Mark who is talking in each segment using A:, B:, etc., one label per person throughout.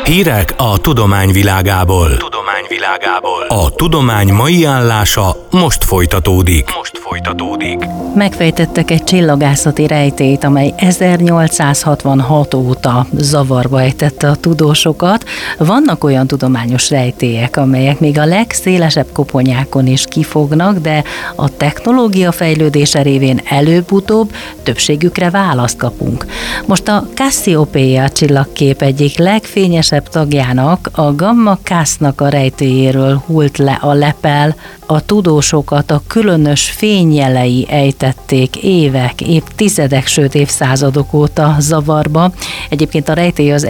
A: Hírek a tudomány világából. A tudomány mai állása most folytatódik.
B: Megfejtettek egy csillagászati rejtélyt, amely 1866 óta zavarba ejtette a tudósokat. Vannak olyan tudományos rejtélyek, amelyek még a legszélesebb koponyákon is kifognak, de a technológia fejlődése révén előbb-utóbb többségükre választ kapunk. Most a Cassiopeia csillagkép egyik legfényesebb tagjának, a Gamma Cassnak a rejtélyéről hult le a lepel. A tudósokat a különös fényjelei ejtették évek, évtizedek, sőt évszázadok óta zavarba. Egyébként a rejtély az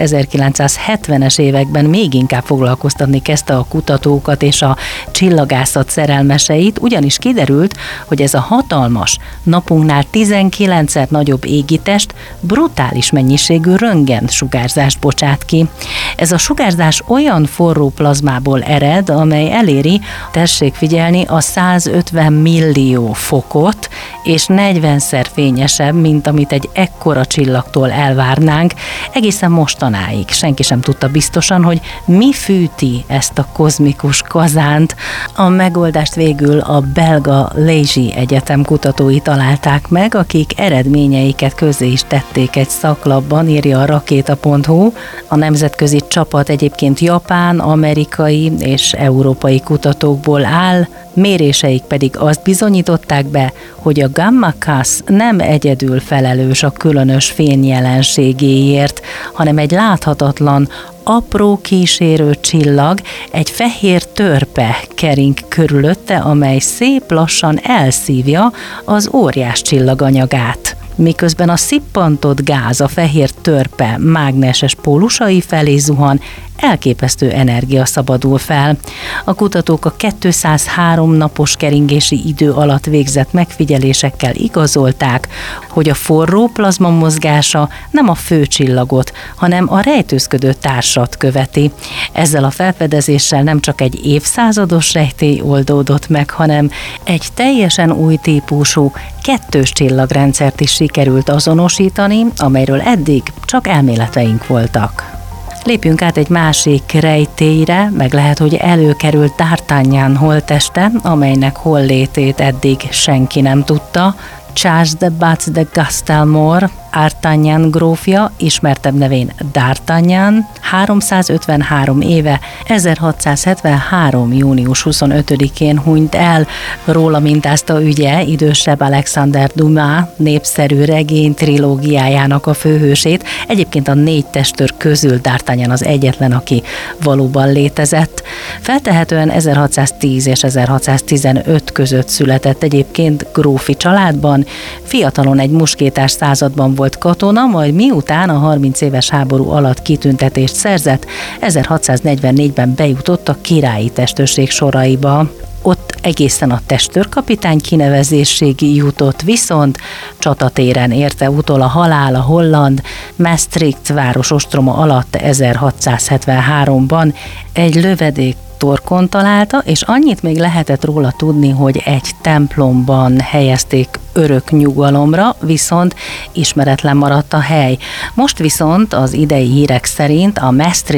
B: 1970-es években még inkább foglalkoztatni kezdte a kutatókat és a csillagászat szerelmeseit, ugyanis kiderült, hogy ez a hatalmas, napunknál 19-szer nagyobb égitest brutális mennyiségű röntgensugárzást bocsát ki. Ez a sugárzás olyan forró plazmából ered, amely eléri, tessék figyelni, a 150 millió fokot, és 40-szer fényesebb, mint amit egy ekkora csillagtól elvárnánk. Egészen mostanáig senki sem tudta biztosan, hogy mi fűti ezt a kozmikus kazánt. A megoldást végül a belga Liège Egyetem kutatói találták meg, akik eredményeiket közzé is tették egy szaklapban, írja a rakéta.hu. A nemzetközi csapat egyébként japán, amerikai és európai kutatókból áll, méréseik pedig azt bizonyították be, hogy a Gamma Cass nem egyedül felelős a különös fényjelenségéért, hanem egy láthatatlan, apró kísérő csillag, egy fehér törpe kering körülötte, amely szép lassan elszívja az óriás csillaganyagát. Miközben a szippantott gáz a fehér törpe mágneses pólusai felé zuhan, elképesztő energia szabadul fel. A kutatók a 203 napos keringési idő alatt végzett megfigyelésekkel igazolták, hogy a forró plazma mozgása nem a főcsillagot, hanem a rejtőzködő társat követi. Ezzel a felfedezéssel nem csak egy évszázados rejtély oldódott meg, hanem egy teljesen új típusú, kettős csillagrendszert is sikerült azonosítani, amelyről eddig csak elméleteink voltak. Lépjünk át egy másik rejtélyre, meg lehet, hogy előkerült D'Artagnan holtteste, amelynek hollétét eddig senki nem tudta. Charles de Batz de Castelmore, Artagnan grófja, ismertebb nevén D'Artagnan, 353 éve, 1673. június 25-én hunyt el. Róla mintázta ügye idősebb Alexander Dumas népszerű regény trilógiájának a főhősét. Egyébként a 4 testőr közül D'Artagnan az egyetlen, aki valóban létezett. Feltehetően 1610 és 1615 között született egyébként grófi családban. Fiatalon egy muskétás században volt katona, majd miután a 30 éves háború alatt kitüntetést szerzett, 1644-ben bejutott a királyi testőrség soraiba. Ott egészen a testőrkapitány kinevezésig jutott, viszont csatatéren érte utol a halál a holland Maastricht város ostroma alatt 1673-ban. Egy lövedék torkon találta, és annyit még lehetett róla tudni, hogy egy templomban helyezték örök nyugalomra, viszont ismeretlen maradt a hely. Most viszont az idei hírek szerint a Maastricht